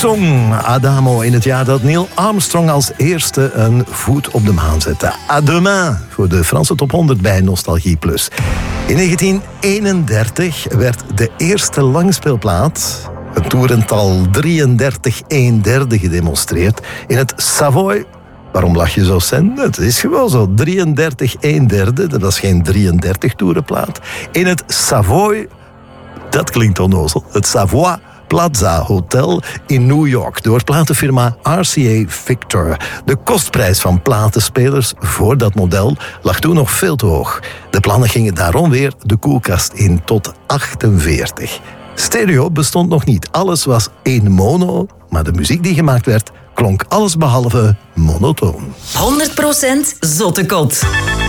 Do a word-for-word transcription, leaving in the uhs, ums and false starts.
Song, Adamo, in het jaar dat Neil Armstrong als eerste een voet op de maan zette. À demain voor de Franse top honderd bij Nostalgie Plus. In negentien eenendertig werd de eerste langspeelplaat, het toerental drieëndertig een derde, gedemonstreerd in het Savoy. Waarom lach je zo, Sen? Het is gewoon zo. drieëndertig een derde, dat was geen drieëndertig toerenplaat. In het Savoy, dat klinkt onnozel, het Savoy Plaza Hotel in New York door platenfirma R C A Victor. De kostprijs van platenspelers voor dat model lag toen nog veel te hoog. De plannen gingen daarom weer de koelkast in tot achtenveertig. Stereo bestond nog niet. Alles was één mono, maar de muziek die gemaakt werd klonk allesbehalve monotoon. honderd procent Zottekot.